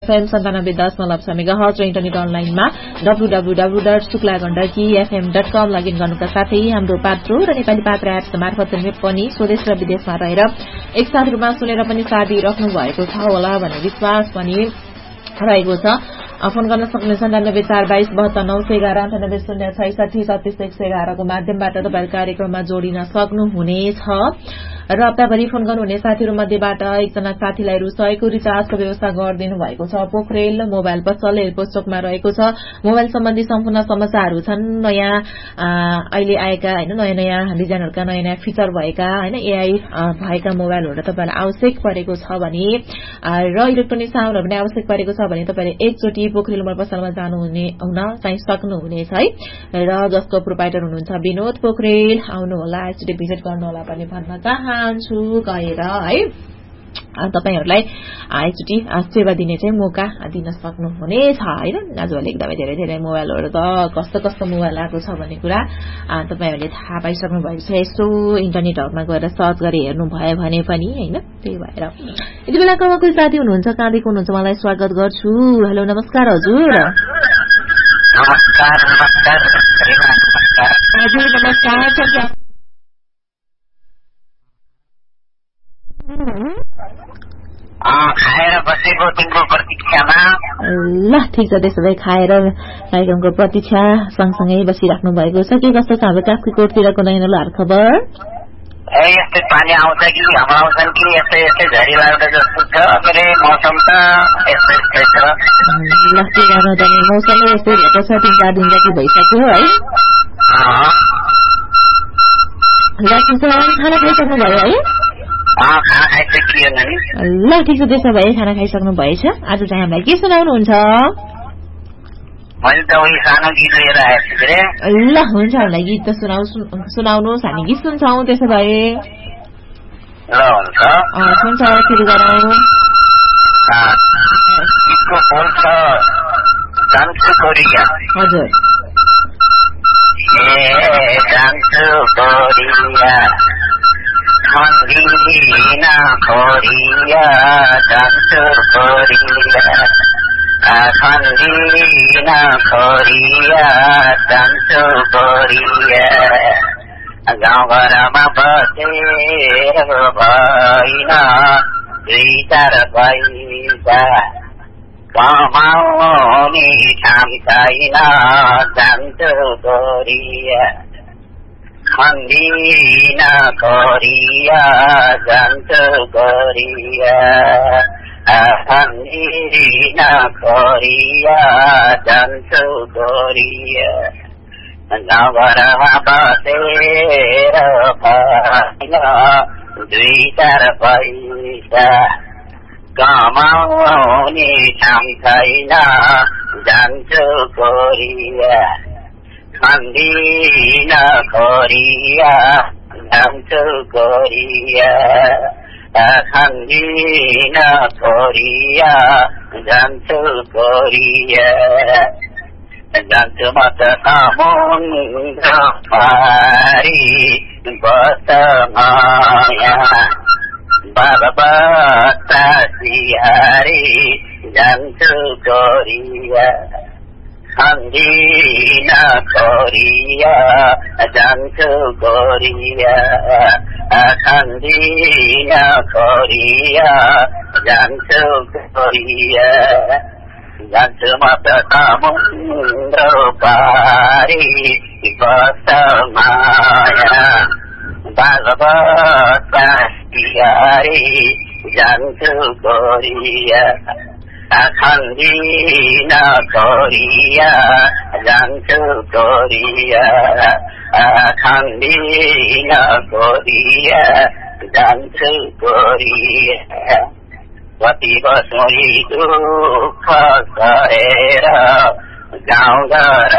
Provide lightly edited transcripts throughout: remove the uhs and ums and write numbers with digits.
FM 97.10 megahertz र internet अनलाइनमा www.suklagandaki.fm.com login गर्नुका साथै हाम्रो पात्रो र नेपाली पात्र एप्स मार्फत पनि स्वदेश र विदेशमा रहेर एकसाथ रूपमा सुनेर पनि साथ दिइराख्नु भएको छ होला भन्ने विश्वास पनि रहेको छ। फोन गर्न सक्नुहुन्छ 9742729911 को माध्यमबाट तपाईहरु कार्यक्रममा जोडिन सक्नुहुनेछ र हप्ताभरि फोन गर्नुहुने साथीहरु मध्येबाट एकजना साथीलाई रु 100 को रिचार्जको व्यवस्था गरिदिनु भएको छ। पोखरेल मोबाइल पसल एयरपोस्टकमा रहेको छ। मोबाइल सम्बन्धी सम्पूर्ण समस्याहरू छन्। नयाँ अहिले आएका हैन नयाँ डिजाइनहरुका नयाँ फिचर भएका हैन एआई भएका मोबाइलहरु तपाईलाई आवश्यक परेको छ भने र इलेक्ट्रोनिक सामानहरु पनि आवश्यक परेको छ भने तपाईले एकचोटी पोखरेल मोबाइल पसलमा हुन चाहिँ सक्नुहुनेछ है। र जसको प्रोपाइटर हुनुहुन्छ विनोद पोखरेल आउनु होला एकचोटी भिजिट गर्नु होला पनि भन्न चाहन्छु गएर है। तपाईहरुलाई एकचोटी सेवा दिने चाहिँ मौका दिन सक्नुहुनेछ हैन। आजभोलि एकदमै धेरै धेरै मोबाइलहरु त कस्तो कस्तो मोबाइल आएको छ भन्ने कुरा तपाईहरुले थाहा पाइसक्नु भएको छ। यसो इन्टरनेटहरुमा गएर सर्च गरी हेर्नु भयो भने पनि हैन। त्यही भएर यति बेलाको कोही साथी हुनुहुन्छ कहाँदेखि हुनुहुन्छ मलाई स्वागत गर्छु। हेलो नमस्कार हजुर। नमस्कार नमस्कार हजुर नमस्कार। खाएर बसेको तिम्रो प्रतीक्षामा। ल ठिक छ त्यसो भए खाएर कार्यक्रमको प्रतीक्षा सँगसँगै बसिराख्नु भएको छ। के कस्तो छ हाम्रो कास्कीकोटतिरको नयाँ हाल खबर? यस्तै पानी आउँछ कि हावा आउँछन् कि यस्तै यस्तै झरी लाग्दा जस्तो छ। मेरो मौसम त यस्तै यस्तै छ। ल के गर्नु त मौसमै यस्तै भएको छ। 3-4 दिन जति भइसक्यो है। खाना खाइसक्नु भयो है? खाना खाइसकियो नि। ल ठिक छ त्यसो भए खाना खाइसक्नु भएछ। आज चाहिँ हामीलाई के सुनाउनुहुन्छ? मैले त उही सानो गीत लिएर आएको छु रे। ल हुन्छ हामीलाई गीत त सुनाउनुहोस् हामी गीत सुन्छौँ त्यसो भए। ल हुन्छ सुन्छ सुरु गरौँ। गीतको बोल छ जान्छु कोरिया। हजुर। जान्छु कोरिया खन्दिन कोरिया जान्छु कोरिया खन्दिन कोरिया जान्छु कोरिया गाउँघरमा बसेर भएन 2-4 पैसा कमाउने ठाम छैन जान्छु कोरिया खन्दिन कोरिया जान्छु कोरिया खन्दिन कोरिया जान्छु कोरिया गाउँघरमा बसेर भएन 2-4 पैसा कमाउने ठाम छैन जान्छु कोरिया खन्दिन कोरिया जान्छु कोरिया खन्दिन कोरिया जान्छु कोरिया जान्छु म त समुद्र पारी बस माया बाबा सिहारी जान्छु कोरिया खन्दिन कोरिया जान्छु कोरिया खन्दिन कोरिया जान्छु कोरिया जान्छु म त समुद्र पारी बस माया बाबा सिहारी जान्छु कोरिया खन्दिन कोरिया जान्छु कोरिया खन्दिन कोरिया जान्छु कोरिया कति बसोरी दुःख गरेर गाउँघर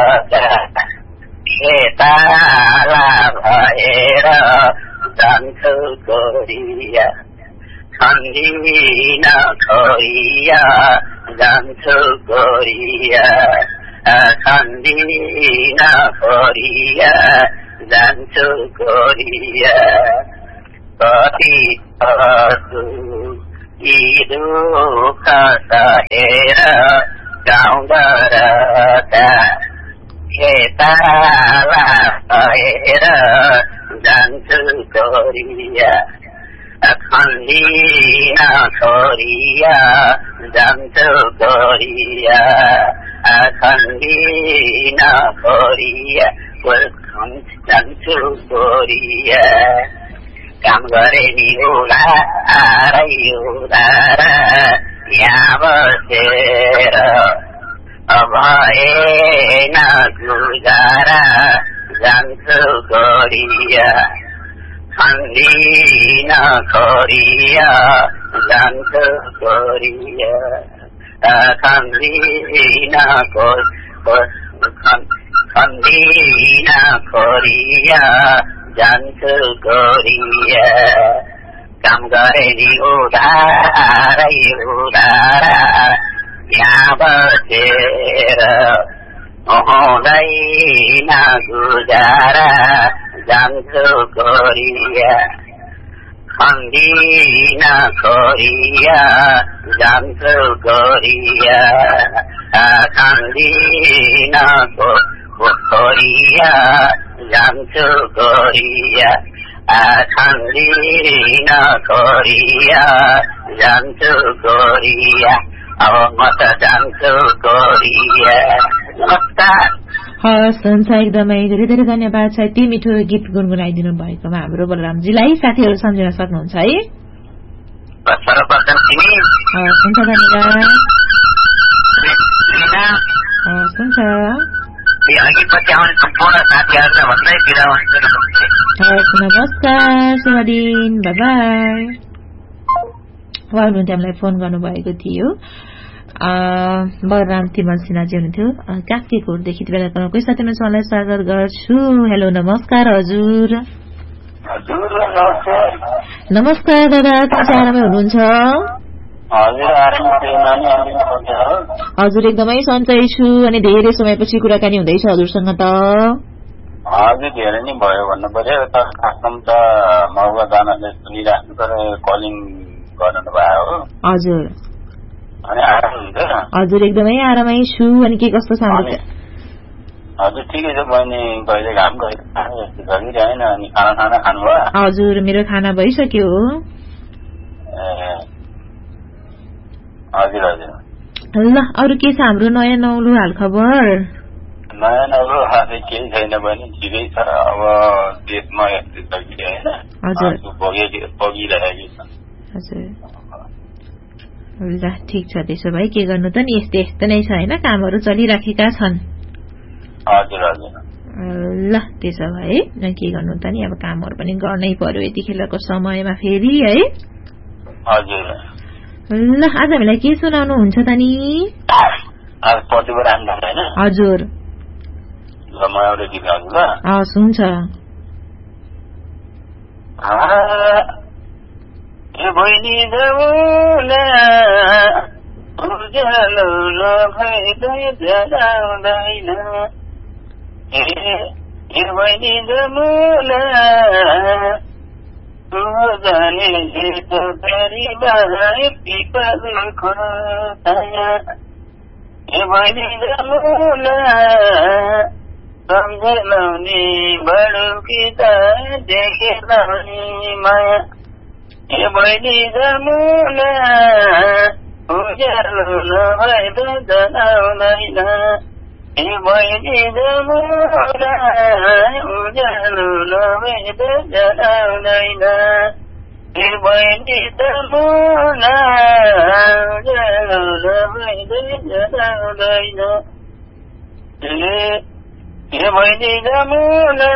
खेताला भएर जान्छु कोरिया खन्दिन कोरिया जान्छु कोरिया खन्दिन कोरिया जान्छु कोरिया कति यी दुःख सहेर गाउँघरका खेताला भएर जान्छु कोरिया खन्दिन कोरिया जान्छु कोरिया खन्दिन कोरिया जान्छु कोरिया काम गरे नि उडार यहाँ बसेर भएन गुजारा जान्छु कोरिया खन्दिन कोरिया जान्छु कोरिया खन्दिन कोरिया जान्छु कोरिया काम गरे नि उडार यहाँ बसेर हुँदैन गुजारा जान्छु कोरिया खन्दिन कोरिया जान्छु कोरिया खन्दिन कोरिया जान्छु कोरिया खन्दिन कोरिया जान्छु कोरिया अब म त जान्छु कोरिया। हस् हुन्छ एकदमै धेरै धेरै धन्यवाद छ यति मिठो गीत गुनगुनाइदिनु भएकोमा हाम्रो बलरामजीलाई साथीहरू सम्झिन सक्नुहुन्छ है। हस् हुन्छ धन्यवाद। हस् हुन्छ नमस्कार शुभ दिन बाई बाई। उहाँहरूले हामीलाई फोन गर्नुभएको थियो बलराम तिमल सिन्हाजी हुनुहुन्थ्यो कास्कीकोटदेखि बेला कोही साथीमा उहाँलाई स्वागत गर्छु। हेलो नमस्कार हजुर। नमस्कार दादा कति आरामै हुनुहुन्छ? हजुर एकदमै सन्चै छु। अनि धेरै समयपछि कुराकानी हुँदैछ हजुरसँग त? हजुर धेरै नै भयो भन्नु पर्यो। खासमा त मौका जानाले सुनिराख्नु पर्यो कलिङ गर्नु भयो हो। हजुर अनि आराम हुन्छ? हजुर एकदमै आरामै छु। अनि के कस्तो छ? हजुर ठिकै छ बहिनी। कहिले घाम गरिरहेन। अनि खाना खानुभयो? हजुर मेरो खाना भइसक्यो। हजुर हजुर ल अरू के छ हाम्रो नयाँ नौलो हाल खबर? नयाँ नौलो खासै केही छैन बहिनी। ठिकै छ। अब देशमा यस्तै चलिरहेन। हजुर बगिरहेको छ। हजुर ल ठिक छ। त्यसो भए के गर्नु त नि यस्तो नै छ होइन कामहरू चलिराखेका छन्। हजुर हजुर ल त्यसो भए के गर्नु त नि अब कामहरू पनि गर्नै पर्यो यतिखेरको समयमा फेरि है। हजुर ल आज हामीलाई के सुनाउनु हुन्छ त नि? हजुर ल म एउटा गीत गाउँछु ल। हस् हुन्छ। बहिनी जमुना उज्यालो जगाउँदैन बहिनी जमुना जाने पिपलको बहिनी जमुना सम्झलाउने बडो कि त देखेलाउने माया बहिनी जमुना उज्यालो नभए त जनाउँदैन बहिनी जमुना उज्यालो नभए त जनाउँदैन बहिनी जमुना उज्यालो नभए त जनाउँदैन बहिनी जमुना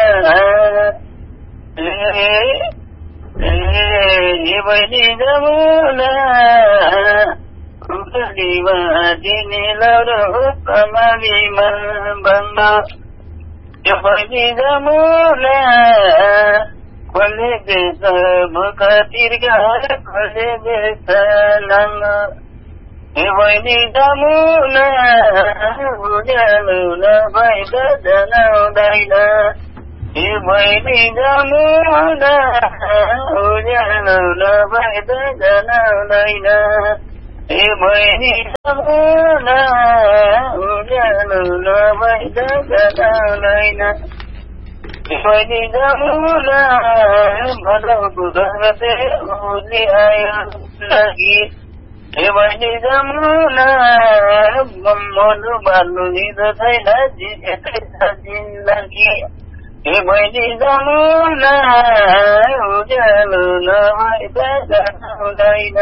बहिनी जमुना उखलीमा दिने लौरो कमालीमा बन्द बहिनी जमुना खोले देश मुख तिर्गा खोले देश नङ बहिनी जमुना उज्यालो नभए त जनाउँदैन बहिनी जमुना उज्यालो नभए त जनाउँदैन बहिनी जमुना उज्यालो नभए त जनाउँदैन बहिनी जमुना भदौको गते उले आयो लागि बहिनी जमुना मनु बाल्नु दिँदो छैन जिन्दगी बहिनी जमुना उज्यालो नभए त जनाउँदैन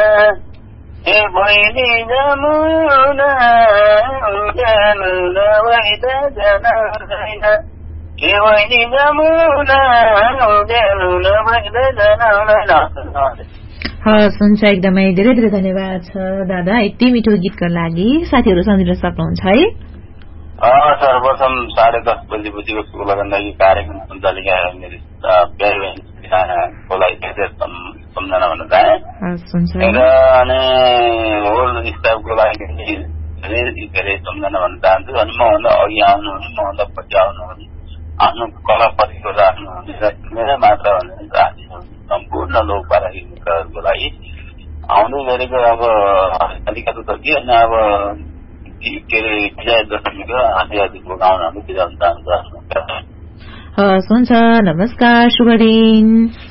बहिनी जमुना उज्यालो नभए त जनाउँदैन बहिनी जमुना उज्यालो नभए त जनाउँदैन। हस् हुन्छ एकदमै धेरै धेरै धन्यवाद छ दादा यति मिठो गीतको लागि। साथीहरू सम्झिन सक्नुहुन्छ है? सर्वप्रथम 10:30 बजेको शुभलग्न लागि कार्यक्रम सञ्चालिका मेरो प्यारी बहिनीको लागि धेरै सम्झना भन्न चाहे र अनि होल स्टाफको लागि धेरै सम्झना भन्न चाहन्छु। अनि मभन्दा अघि आउनुहुने मभन्दा पछि आउनुहुने आफ्नो कलापतिको राख्नुहुने र मेरै मात्र भन्ने साथीहरू सम्पूर्ण लोकपालाकी मित्रहरूको लागि आउँदै गरेको अब अलिकति त के होइन अब के अरे विजय दशमीको हार्दिक हार्दिक शुभकामनाहरू दिन चाहन्छु। हस् हुन्छ नमस्कार शुभ दिन।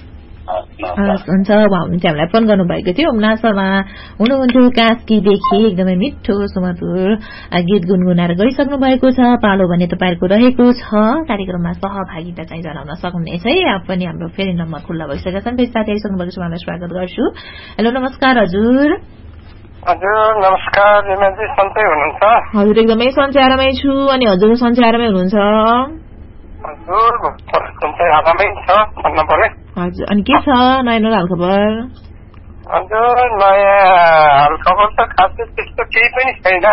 हस् हुन्छ उहाँ हुनुहुन्थ्यो हामीलाई फोन गर्नुभएको थियो उमनासमा हुनुहुन्थ्यो कास्कीदेखि एकदमै मिठो सुमधुर गीत गुनगुनाएर गइसक्नु भएको छ। पालो भने तपाईँको रहेको छ कार्यक्रममा सहभागिता चाहिँ जनाउन सक्नुहुनेछ है। अब पनि हाम्रो फेरि नम्बर खुल्ला भइसकेका छन्। फेरि साथी आइसक्नु भएको छ उहाँलाई स्वागत गर्छु। हेलो नमस्कार हजुर। हजुर नमस्कार रिमाजी सन्चै हुनुहुन्छ? हजुर एकदमै सन्चै आरामै छु। अनि हजुर सन्चै आरामै हुनुहुन्छ? हजुर सन्चै आरामै छ भन्नु पर्यो। हजुर अनि के छ नयाँ नयाँ हालखबर? हजुर नयाँ हालखबर त खासै त्यस्तो केही पनि छैन।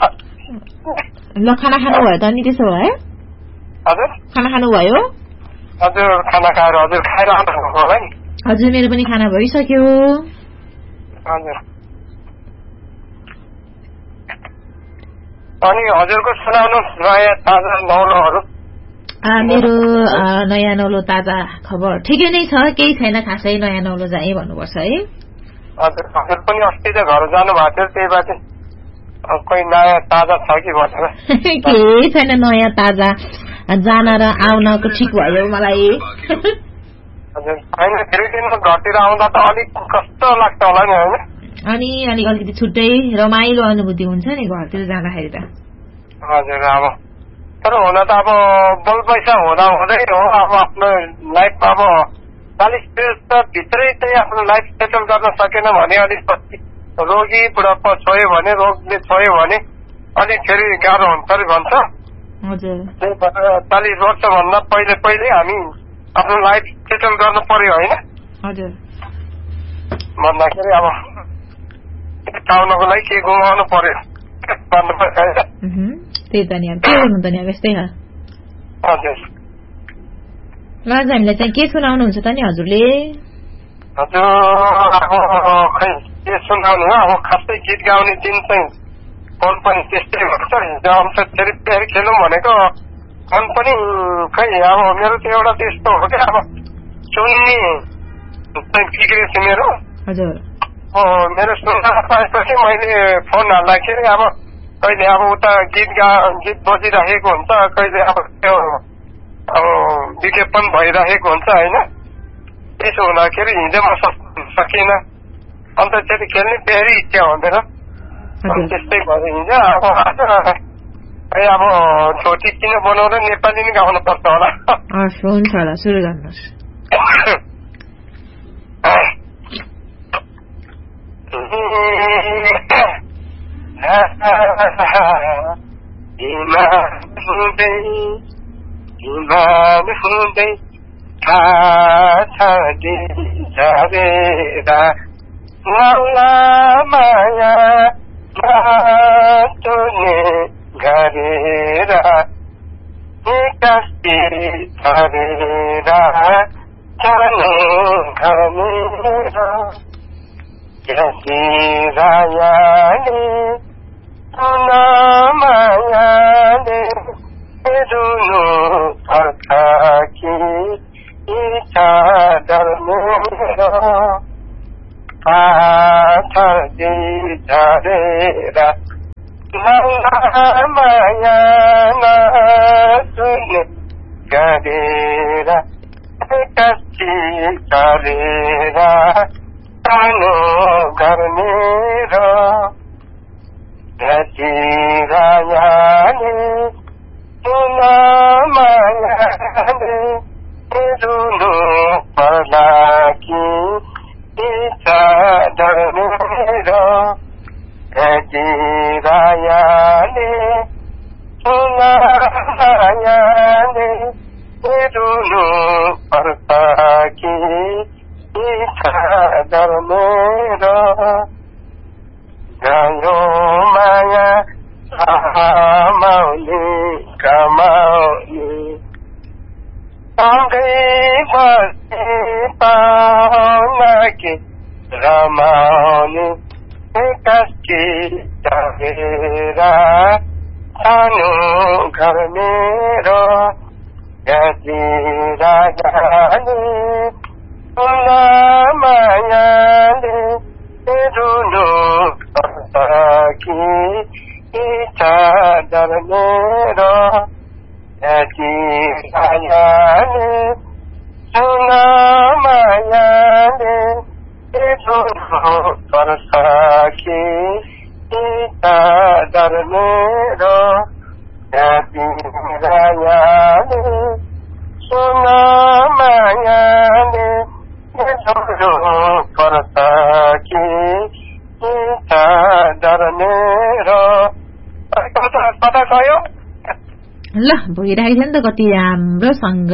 ल खाना खानुभयो त अनि त्यसो भए? हजुर खाना खानुभयो? हजुर खाना खाएर हजुर खाएर आउनुभएको होला नि? हजुर मेरो पनि खाना भइसक्यो। हजुर अनि हजुरको सुनाउनुहोस् नयाँ ताजा नौलोहरू। मेरो नयाँ नौलो ताजा खबर ठिकै नै छ केही छैन खासै नयाँ नौलो जाए भन्नुपर्छ है। हजुर हजुर पनि अस्ति त घर जानु भएको थियो त्यही बाटो कोही नयाँ ताजा छ कि भनेर। केही छैन नयाँ ताजा जान र आउनको ठिक भयो मलाई। हजुर होइन धेरै दिनमा घरतिर आउँदा त अलिक कस्तो लाग्छ होला नि होइन? अनि अलिकति छुट्टै रमाइलो अनुभूति हुन्छ नि घरतिर जाँदाखेरि त। हजुर अब तर हुन त अब बल पैसा हुँदा हुँदै हो अब आफ्नो लाइफमा अब 40 भित्रै चाहिँ आफ्नो लाइफ सेटल गर्न सकेन भने अलिक पछि रोगी बुढापा छोयो भने रोगले छोयो भने अलिक फेरि गाह्रो हुन्छ अरे भन्छ। हजुर 40 वर्षभन्दा पहिले हामी आफ्नो लाइफ सेटल गर्नु पर्यो होइन? हजुर भन्दाखेरि अब आउनको लागि के गुमाउनु पर्यो त्यही त नि अब के गर्नु त नि अब यस्तै हो। हजुर ल आज हामीलाई चाहिँ के सुनाउनुहुन्छ त नि हजुरले? हजुर अब खै के सुनाउनु हो अब खासै गीत गाउने दिन चाहिँ फोन पनि त्यस्तै भएको छ। हिजो आउँछ फेरि खेलौँ भनेको फोन पनि खै अब मेरो त एउटा त्यस्तो हो क्या अब सुन्ने चाहिँ बिग्रेछ मेरो। हजुर मेरो सुन्न पाएपछि मैले फोन हाल्दाखेरि अब कहिले अब उता गीत बजिरहेको हुन्छ कहिले अब त्यो विज्ञापन भइरहेको हुन्छ होइन? त्यसो हुँदाखेरि हिजो म सकिन अन्त त्यति खेल्ने फेरि इच्छा हुँदैन त्यस्तै भयो हिजो। अब आज अब छोटी किन बनाउँदा नेपाली नै गाउनु पर्छ होला। हुन्छ होला सुरु गर्नुहोस्। इमान हुँदै छाडेर माया मातुने गरेर कस्ती छरेर जाने घमेर रायाले सुन मायाले रुनु पर्छ कि झरेर माया नसुने गरेर कच्ची गरेर सानो गर्ने र रायाले सुन मायाले रुनु पर्ला कि इच्छा धर्ने र रायाले सुन मायाले रुनु पर्छ कि इच्छा धर्ने र गयो माया माउली कमाउली सँगै बसे पाउन कि रमाउने कस्की चढेर सानो घर मेरो गजिरा जाने सुन मायाले रुनु पर्छ कि इच्छा डर्ने र गजिराले सुन मायाले रुनु पर्छ कि इच्छा डर्ने र गजिराले सुन मायाले रुनु पर्छ कि इच्छा डर्ने र कता गयो ल भइरहेको थियो नि त कति राम्रोसँग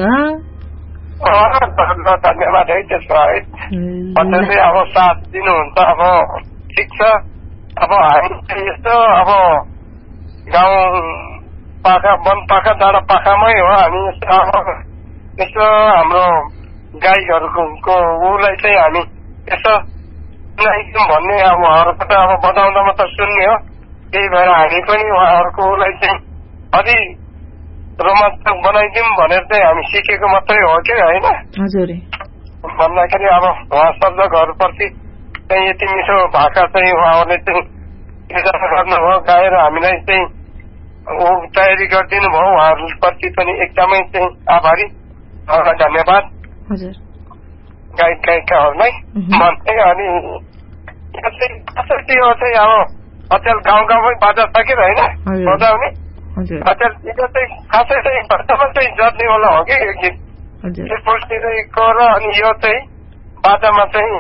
धन्यवाद है त्यसको है अझै अब साथ दिनुहुन्छ अब ठिक छ अब हामी यस्तो अब गाउँ पाखा वन पाखा डाँडा पाखामै हो हामी यस्तो हाम्रो गाईहरूको उलाई चाहिँ हामी यसो सुनाइदिउँ भन्ने अब उहाँहरूको त अब बताउँदामा त सुन्ने हो त्यही भएर हामी पनि उहाँहरूको उलाई चाहिँ अलि रोमाञ्चक बनाइदिउँ भनेर चाहिँ हामी सिकेको मात्रै हो कि होइन भन्दाखेरि अब उहाँ शब्दहरूप्रति चाहिँ यति मिठो भाका चाहिँ उहाँहरूले चाहिँ योजना गर्नुभयो गाएर हामीलाई चाहिँ तयारी गरिदिनु भयो उहाँहरूप्रति पनि एकदमै चाहिँ आभारी धन्यवाद गायक गायिकाहरूलाई भन्दै अनि कसरी हो चाहिँ अब अचेल गाउँ गाउँमै बाजा छ कि होइन बजाउने अचेल यो चाहिँ खासै चाहिँ भर्खरमा चाहिँ जर्नीवाला हो कि यो गीत त्रिपुरतिरको र अनि यो चाहिँ बाजामा चाहिँ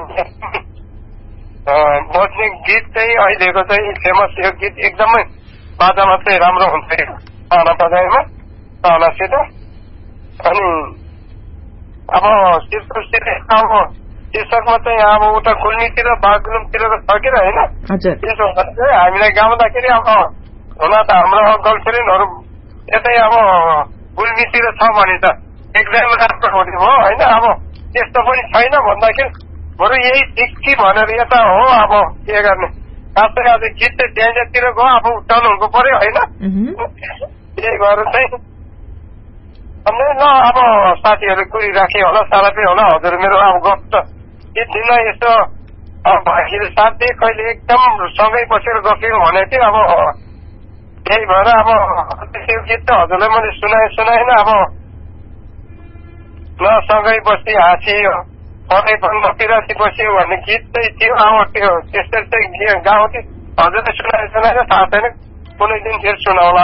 बज्ने गीत चाहिँ अहिलेको चाहिँ फेमस यो गीत एकदमै बाजामा चाहिँ राम्रो हुन्छ ताना बजाइमा तानासित अनि अब अब शीर्षकमा चाहिँ अब उता गुल्मीतिर बागलुङतिर त छ कि होइन त्यसो चाहिँ हामीलाई गाउँदाखेरि अब हुन त हाम्रो गर्लफ्रेन्डहरू यतै अब गुल्मीतिर छ भने त एकदमै राम्रो हुने भयो होइन अब त्यस्तो पनि छैन भन्दाखेरि बरु यही ठिक कि भनेर यता हो अब के गर्ने खासै आज गीत चाहिँ त्यहाँतिर गयो अब उठाउनु हुनु पर्यो होइन त्यही भएर चाहिँ ल अब साथीहरू कुरिराखे होला सारापै होला हजुर मेरो अब गफ त के दिन यस्तो भाइले साथ दिए कहिले एकदम सँगै बसेर गफ्यौँ भने चाहिँ अब त्यही भएर अब त्यो गीत त हजुरलाई मैले सुनाएन अब ल सँगै बसी हाँसियो पढाइ बन्द पिरासी बस्यो भन्ने गीत चाहिँ थियो अब त्यो त्यसरी चाहिँ गाउँथ्यो हजुरले सुनाएर थाहा छैन कुनै दिन फेरि सुनाउला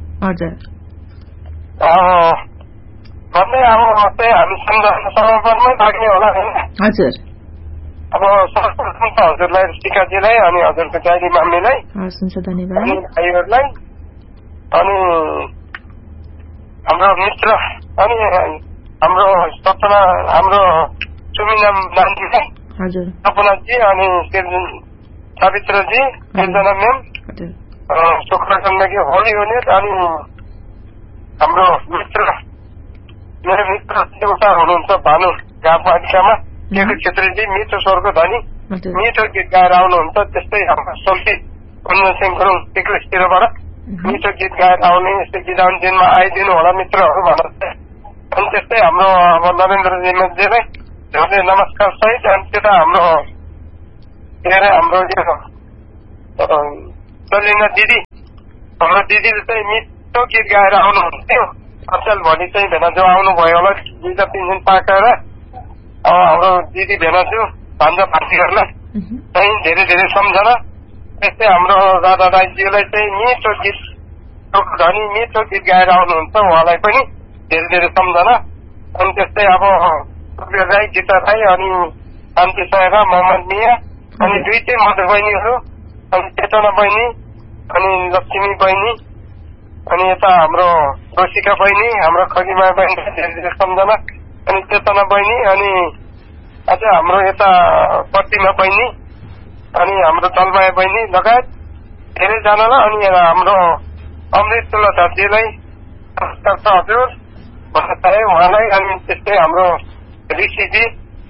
भन्दै अब चाहिँ हामी समर्पणमै लाग्ने होला होइन अब सर्वप्रथम त हजुरलाई टिकाजीलाई अनि हजुरको दाइली माम्मीलाई अनि भाइहरूलाई अनि हाम्रो मित्र अनि हाम्रो सपना हाम्रो सुमिना नानीलाई सपनाजी अनि सावित्रजी एकजना म्याम शुक्रचन्द्रकी होली हुने अनि हाम्रो मेरो मित्र एउटा हुनुहुन्छ भानु गाउँपालिकामा केको छेत्रीजी मिठो स्वरको धनी मिठो गीत गाएर आउनुहुन्छ त्यस्तै हाम्रो सोल्टी कुन्दन सिंह गुरुङ एक्लिसतिरबाट मिठो गीत गाएर आउने यस्तै गीत आउने दिनमा आइदिनु होला मित्रहरू भन्नुहुन्छ अनि त्यस्तै हाम्रो अब नरेन्द्रजीलाई धेरै नमस्कार सहित अनि त्यता हाम्रो के अरे हाम्रो चलिना दिदी हाम्रो दिदीले चाहिँ मिठो गीत गाएर आउनुहुन्थ्यो। अचेल भोलि चाहिँ भेनाजु आउनुभयो होला 2-3 दिन पाकेर। हाम्रो दिदी भेनाजु भान्जा भान्जीहरूलाई चाहिँ धेरै धेरै सम्झना। त्यस्तै हाम्रो दादा दाइजीलाई चाहिँ मिठो गीत धनी मिठो गीत गाएर आउनुहुन्छ, उहाँलाई पनि धेरै धेरै सम्झना। अनि त्यस्तै अब राई, गीता राई, अनि शान्ति सायरा, मोहम्मद मिया, अनि 2 मधु बहिनीहरू, अनि चेतना बहिनी, अनि लक्ष्मी बहिनी, अनि यता हाम्रो रोशिका बहिनी, हाम्रो खगिमा बहिनी धेरै धेरै सम्झना। अनि चेतना बहिनी, अनि अझ हाम्रो यता प्रतिमा बहिनी, अनि हाम्रो दलमाया बहिनी लगायत धेरैजनालाई। अनि हाम्रो अमृत तुलसीजीलाई नमस्कार छ हजुर भन्न चाहे उहाँलाई। अनि त्यस्तै हाम्रो ऋषिजी,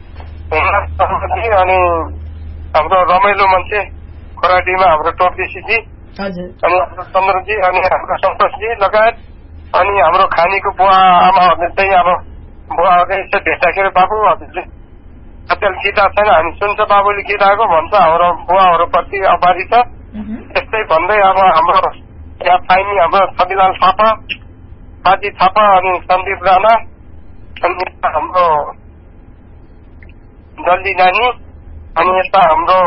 अनि हाम्रो रमाइलो मान्छे खोराटीमा हाम्रो टोप ऋषिजी, अनि हाम्रो चन्द्रजी, अनि हाम्रो सन्तोषजी लगायत। अनि हाम्रो खानीको बुवा आमाहरूले चाहिँ अब बुवाहरूले यसो भेट्दाखेरि बाबु हजुरले अचेल गीत आएको छैन, हामी सुन्छ बाबुले गीत आएको भन्छ, हाम्रो बुवाहरूप्रति आभारी छ। त्यस्तै भन्दै अब हाम्रो यहाँ पाइने हाम्रो छविलाल थापा, बाजी थापा, अनि सन्दीप राणा, अनि हाम्रो जल्दी नानी, अनि यता हाम्रो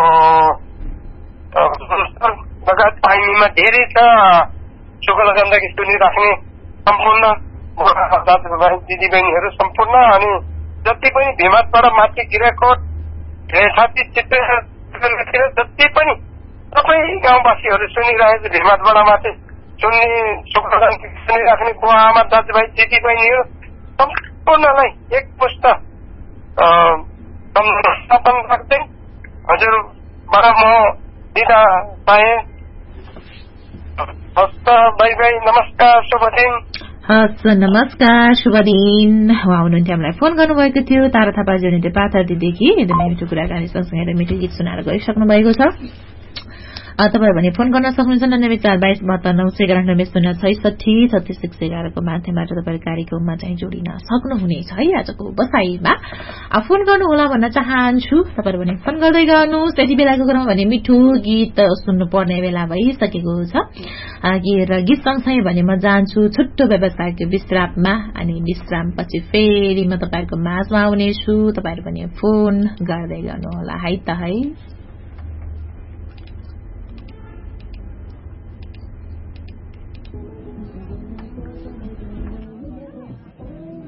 लगायत पाइनीमा धेरै छ। शुक्ल गण्डकी सुनिराख्ने सम्पूर्ण दाजुभाइ दिदीबहिनीहरू सम्पूर्ण, अनि जति पनि भिमातबाट माथि गिराकोट, भेषाती, चित्रेर जति पनि सबै गाउँवासीहरू सुनिरहेको भिमातबाट माथि सुन्ने शुक्ल गण्डकी सुनिराख्ने बुवा आमा दाजुभाइ दिदीबहिनीहरू सम्पूर्णलाई एकमुष्ट स्थापन राख्दै हजुरबाट म बिदा पाएँ। हस्त बाई बाई, नमस्कार, शुभ दिन। हस्, नमस्कार, शुभ दिन। उहाँ हुनुहुन्थ्यो, हामीलाई फोन गर्नुभएको थियो तारा थापाजी हुनुहुन्थ्यो पाथरदेखि। एकदमै मिठो कुराकानी सँगसँगै मिठो गीत सुनाएर गइसक्नु भएको छ। तपाईहरु भने फोन गर्न सक्नुहुन्छ 9442729066 को माध्यमबाट तपाईहरु कार्यक्रममा चाहिँ जोडिन सक्नुहुनेछ है। आजको बसाइमा फोन गर्नुहोला भन्न चाहन्छु। तपाईहरु भने फोन गर्दै गर्नुहोस्। यति बेलाको क्रममा भने मिठो गीत सुन्नु पर्ने बेला भइसकेको छ। गीत सँगसँगै भने म जान्छु छुट्टो व्यवसायिक विश्राममा, अनि विश्रामपछि फेरि म तपाईहरुको माझमा आउनेछु। तपाईहरु भने फोन गर्दै गर्नुहोला है त है।